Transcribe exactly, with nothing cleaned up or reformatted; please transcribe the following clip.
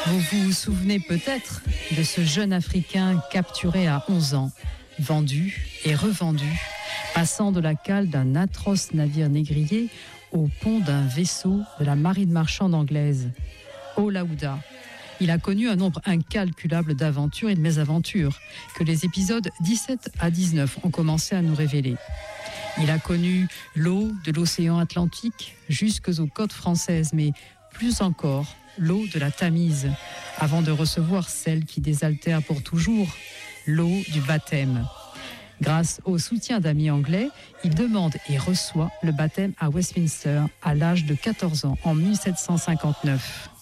Vous vous souvenez peut-être de ce jeune Africain capturé à onze ans, vendu et revendu, passant de la cale d'un atroce navire négrier au pont d'un vaisseau de la marine marchande anglaise. Olaouda. Il a connu un nombre incalculable d'aventures et de mésaventures que les épisodes dix-sept à dix-neuf ont commencé à nous révéler. Il a connu l'eau de l'océan Atlantique jusqu'aux côtes françaises, mais plus encore l'eau de la Tamise, avant de recevoir celle qui désaltère pour toujours, l'eau du baptême. Grâce au soutien d'amis anglais, il demande et reçoit le baptême à Westminster à l'âge de quatorze ans en mille sept cent cinquante-neuf.